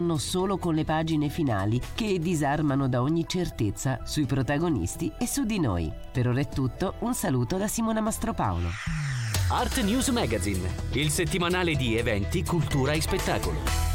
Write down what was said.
finiranno solo con le pagine finali che disarmano da ogni certezza sui protagonisti e su di noi. Per ora è tutto, un saluto da Simona Mastropaolo. Art News Magazine, il settimanale di eventi, cultura e spettacolo.